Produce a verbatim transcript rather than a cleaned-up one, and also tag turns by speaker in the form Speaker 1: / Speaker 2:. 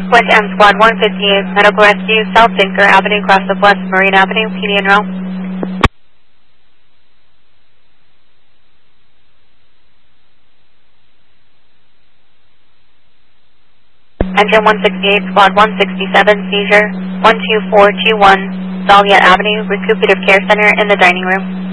Speaker 1: West M Squad one fifty-eight, Medical Rescue, South Tinker Avenue, cross of West Marine Avenue, P D N row. Engine one sixty-eight, Squad one sixty-seven, seizure, one two four two one, Dahlia Avenue, Recuperative Care Center in the dining room.